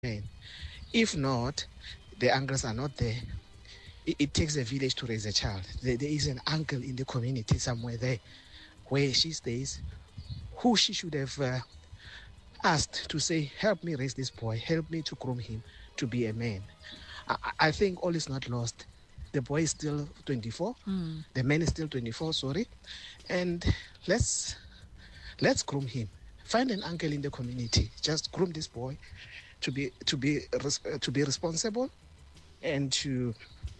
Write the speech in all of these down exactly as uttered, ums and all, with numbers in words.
man. If not, the uncles are not there. It, it takes a village to raise a child. There, there is an uncle in the community somewhere there where she stays, who she should have uh, asked to say, help me raise this boy, help me to groom him to be a man. I, I think all is not lost. The boy is still twenty-four. Mm. The man is still twenty-four, sorry. And let's let's groom him. Find an uncle in the community. Just groom this boy to be to be to be responsible and to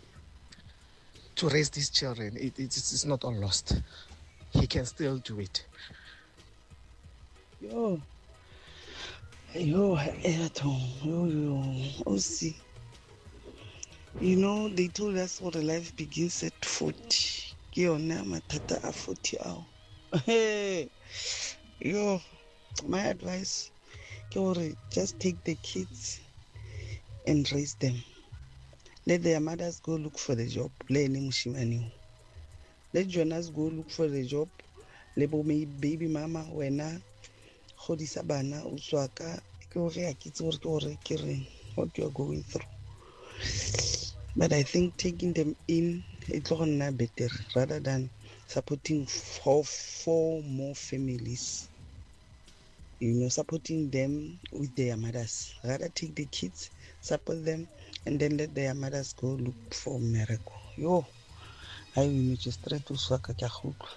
to raise these children. It, it's, it's not all lost. He can still do it. Yo, yo, Ayrton, yo, yo, O C. You know, they told us what life begins at forty. Yo, now my tata are forty hours. Hey, yo, my advice, yo, just take the kids and raise them. Let their mothers go look for the job. Let Jonas go look for the job. Let me baby mama wena Khodisa bana uswaka ke kids what you are going through. But I think taking them in it's better rather than supporting four four more families. You know, supporting them with their mothers. Rather take the kids, support them, and then let their mothers go look for a miracle. Yo, I will just try to swaka kahuku.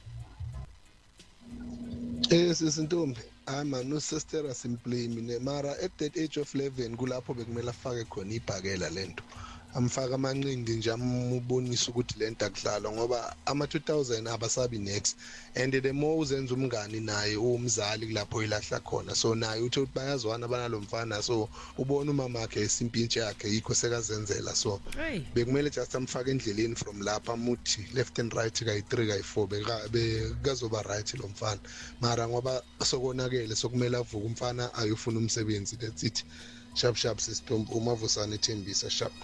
Yes, isintombi. Ah man, no sister asimplay mine mara at that age of eleven kulapho bekumela fake khona ibhakela lento. Amfaka amanqindi nje amubonisa ukuthi lento akudlalwa ngoba ama two thousand abasabi next and the more uzenza umngani naye umzali kulapho ilahla khona so naye uthi bayazwana banalo mfana so ubona umama wakhe isimpintshi yakhe yikho sekazenzela so bekumele just amfaka endleleni from lapha amuthi left and right kayi three kayi four bekazoba right lo mfana mara ngoba sokonakele sokumele avuka umfana ayofuna umsebenzi that's it sharp sharp system umavusana ethembisa sharp.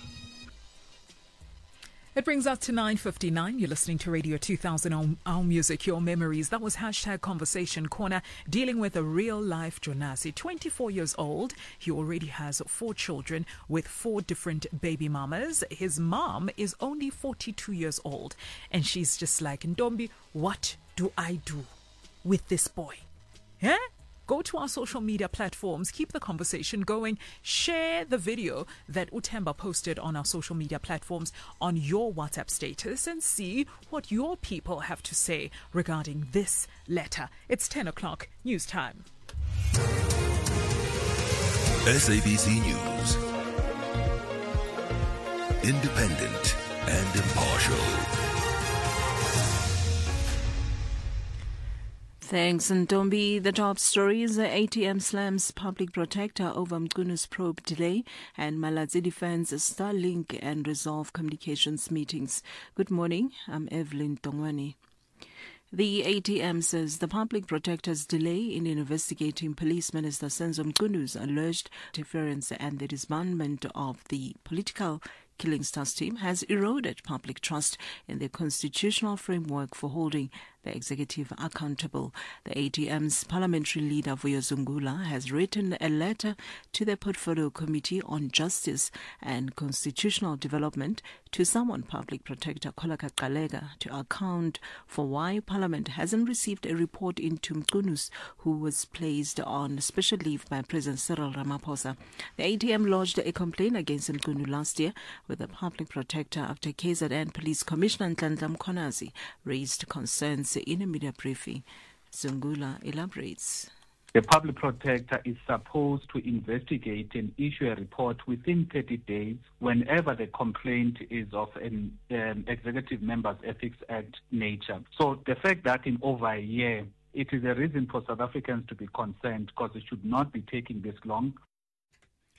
It brings us to nine fifty-nine. You're listening to Radio two thousand, our, our music, your memories. That was hashtag Conversation Corner, dealing with a real-life Jonasi, twenty-four years old. He already has four children with four different baby mamas. His mom is only forty-two years old. And she's just like, Ndombi, what do I do with this boy? Huh? Go to our social media platforms, keep the conversation going, share the video that Utemba posted on our social media platforms on your WhatsApp status and see what your people have to say regarding this letter. It's ten o'clock, news time. S A B C News. Independent and impartial. Thanks, Ntombi. The top stories: A T M slams public protector over Mqunu's probe delay, and Malatsi defends Starlink and Resolve communications meetings. Good morning. I'm Evelyn Tongwani. The A T M says the public protector's delay in investigating Police Minister Senzo Mqunu's alleged interference and the disbandment of the political Killing Stars team has eroded public trust in the constitutional framework for holding the executive accountable. The A T M's parliamentary leader Vuyo Zungula has written a letter to the Portfolio Committee on Justice and Constitutional Development to summon Public Protector Kholeka Gcaleka to account for why Parliament hasn't received a report into Mqunu's, who was placed on special leave by President Cyril Ramaphosa. The A T M lodged a complaint against Mqunu last year with the Public Protector after K Z N Police Commissioner Nhlanhla Mkhwanazi raised concerns in a media briefing. Zungula elaborates. The Public Protector is supposed to investigate and issue a report within thirty days whenever the complaint is of an um, Executive Members Ethics Act nature. So the fact that in over a year, it is a reason for South Africans to be concerned because it should not be taking this long.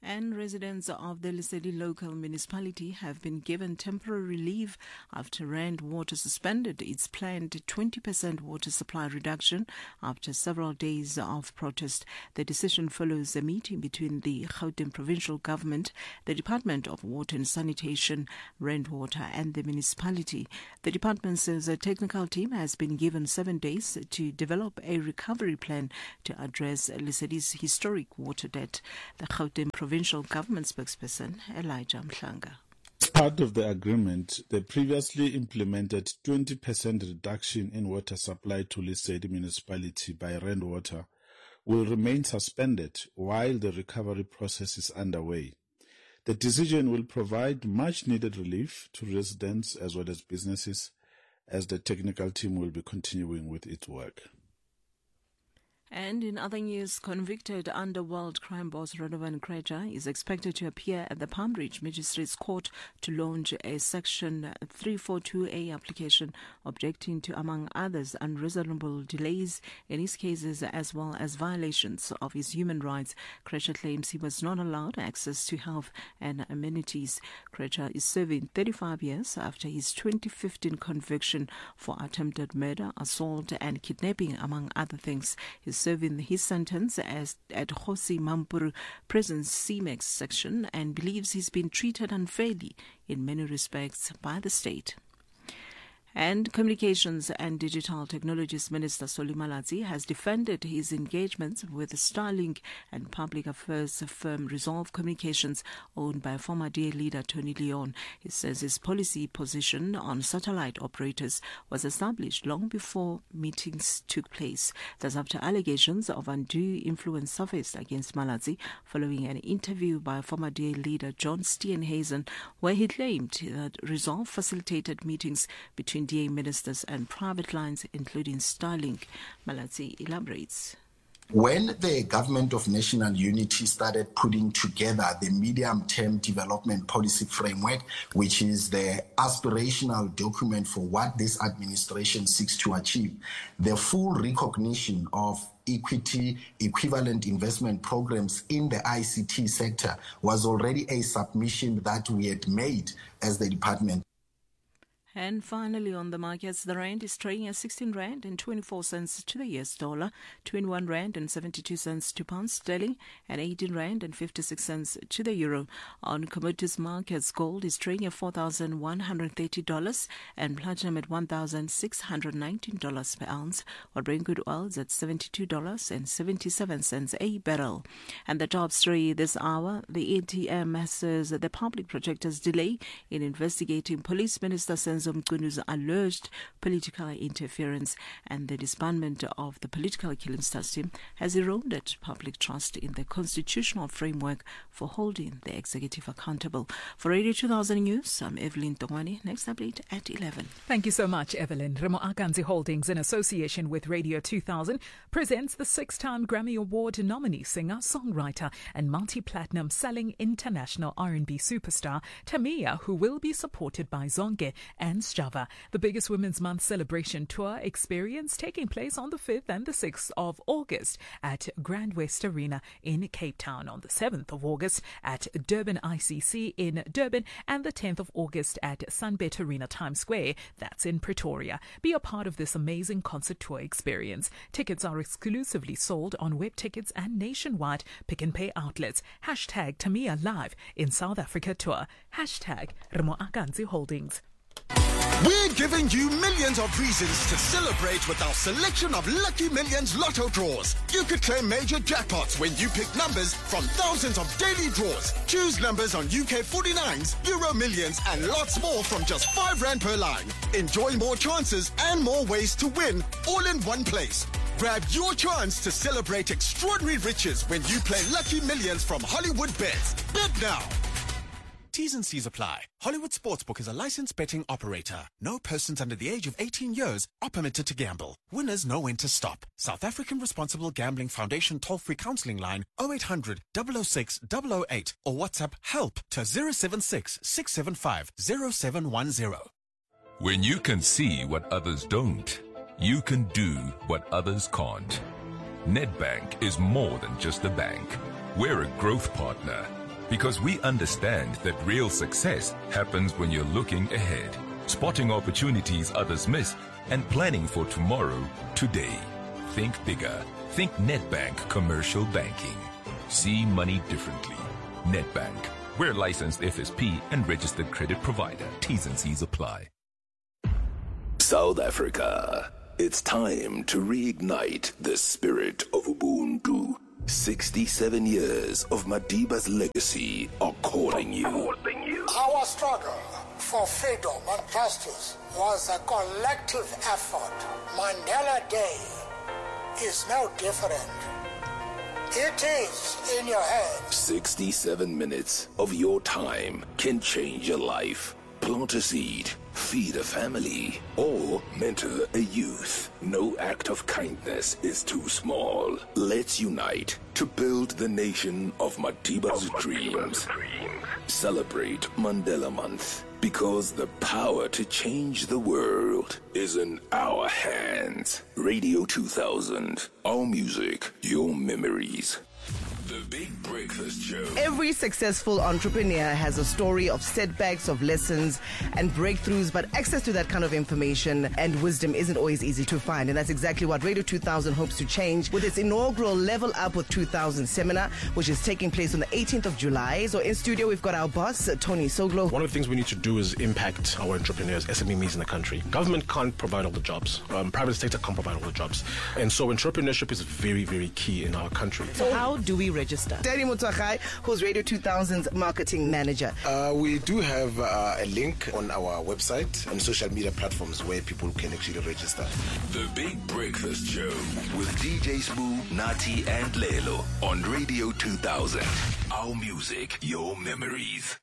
And residents of the Lesedi local municipality have been given temporary relief after Rand Water suspended its planned twenty percent water supply reduction after several days of protest. The decision follows a meeting between the Gauteng provincial government, the Department of Water and Sanitation, Rand Water, and the municipality. The department says a technical team has been given seven days to develop a recovery plan to address Lesedi's historic water debt. The Gauteng provincial government spokesperson, Elijah Mhlanga. As part of the agreement, the previously implemented twenty percent reduction in water supply to Lesedi municipality by Rand Water will remain suspended while the recovery process is underway. The decision will provide much-needed relief to residents as well as businesses, as the technical team will be continuing with its work. And in other news, convicted underworld crime boss Radovan Krejcir is expected to appear at the Palm Ridge Magistrates Court to launch a Section three forty-two A application objecting to, among others, unreasonable delays in his cases as well as violations of his human rights. Krejcir claims he was not allowed access to health and amenities. Krejcir is serving thirty-five years after his twenty fifteen conviction for attempted murder, assault and kidnapping, among other things. His serving his sentence as at Kgosi Mampuru Prison's C M E X section and believes he's been treated unfairly in many respects by the state. And Communications and Digital Technologies Minister Solly Malatsi has defended his engagements with Starlink and public affairs firm Resolve Communications, owned by former D A leader Tony Leon. He says his policy position on satellite operators was established long before meetings took place. That's after allegations of undue influence surfaced against Malatsi following an interview by former D A leader John Steenhuisen, where he claimed that Resolve facilitated meetings between D A ministers and private lines, including Starlink. Malatsi elaborates. When the Government of National Unity started putting together the medium-term development policy framework, which is the aspirational document for what this administration seeks to achieve, the full recognition of equity equivalent investment programs in the I C T sector was already a submission that we had made as the department. And finally, on the markets, the rand is trading at sixteen rand and twenty-four cents to the U S dollar, twenty-one rand and seventy-two cents to pound sterling, and eighteen rand and fifty-six cents to the euro. On commodities markets, gold is trading at four thousand one hundred thirty dollars and platinum at one thousand six hundred nineteen dollars per ounce, while Brent crude oil is at seventy-two dollars and seventy-seven cents a barrel. And the top story this hour, the A T M says that the public protector's delay in investigating Police Minister Senzo Mkunu's alleged political interference and the disbandment of the political killing stars team has eroded public trust in the constitutional framework for holding the executive accountable. For Radio two thousand News, I'm Evelyn Tongwani. Next update at eleven. Thank you so much, Evelyn. Remo Akanzi Holdings, in association with Radio two thousand, presents the six-time Grammy Award nominee singer, songwriter, and multi-platinum selling international R and B superstar Tamia, who will be supported by Zonke and Sjava. The biggest Women's Month celebration tour experience taking place on the fifth and the sixth of August at Grand West Arena in Cape Town, on the seventh of August at Durban I C C in Durban, and the tenth of August at Sunbet Arena Times Square, that's in Pretoria. Be a part of this amazing concert tour experience. Tickets are exclusively sold on web tickets and nationwide Pick and Pay outlets. Hashtag Tamia Live in South Africa tour. Hashtag Remo Akanzi Holdings. We're giving you millions of reasons to celebrate with our selection of Lucky Millions Lotto draws. You could claim major jackpots when you pick numbers from thousands of daily draws. Choose numbers on U K forty-nines, Euro Millions and lots more from just five rand per line. Enjoy more chances and more ways to win, all in one place. Grab your chance to celebrate extraordinary riches when you play Lucky Millions from Hollywood Bets. Bet now. T's and C's apply. Hollywood Sportsbook is a licensed betting operator. No persons under the age of eighteen years are permitted to gamble. Winners know when to stop. South African Responsible Gambling Foundation toll-free counseling line oh eight hundred, double oh six, double oh eight or WhatsApp HELP to zero seven six, six seven five, zero seven one zero. When you can see what others don't, you can do what others can't. Nedbank is more than just a bank. We're a growth partner, Because we understand that real success happens when you're looking ahead, spotting opportunities others miss, and planning for tomorrow, today. Think bigger. Think Nedbank Commercial Banking. See money differently. Nedbank. We're licensed F S P and registered credit provider. T's and C's apply. South Africa. It's time to reignite the spirit of Ubuntu. sixty-seven years of Madiba's legacy are calling you. Our struggle for freedom and justice was a collective effort. Mandela Day is no different. It is in your hands. sixty-seven minutes of your time can change your life. Plant a seed, feed a family, or mentor a youth. No act of kindness is too small. Let's unite to build the nation of Madiba's dreams. Celebrate Mandela Month, because the power to change the world is in our hands. Radio two thousand, our music, your memories. The Big Breakfast Show. Every successful entrepreneur has a story of setbacks, of lessons, and breakthroughs, but access to that kind of information and wisdom isn't always easy to find. And that's exactly what Radio two thousand hopes to change with its inaugural Level Up with two thousand seminar, which is taking place on the eighteenth of July. So in studio, we've got our boss, Tony Soglo. One of the things we need to do is impact our entrepreneurs, S M E Ms in the country. Government can't provide all the jobs. Um, private sector can't provide all the jobs. And so entrepreneurship is very, very key in our country. So how do we register? Danny Mutsakai, who's Radio two thousand's marketing manager. Uh, we do have uh, a link on our website and social media platforms where people can actually register. The Big Breakfast Show with D J Smooth, Nati, and Lelo on Radio two thousand. Our music, your memories.